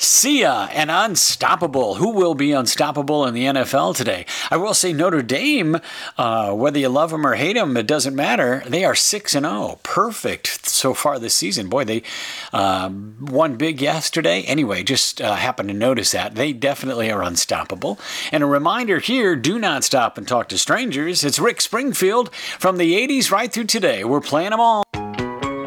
See ya, and unstoppable. Who will be unstoppable in the NFL today? I will say Notre Dame, whether you love them or hate them, it doesn't matter. They are 6-0. Perfect so far this season. Boy, they won big yesterday. Anyway, just happened to notice that. They definitely are unstoppable. And a reminder here, do not stop and talk to strangers. It's Rick Springfield from the 80s right through today. We're playing them all.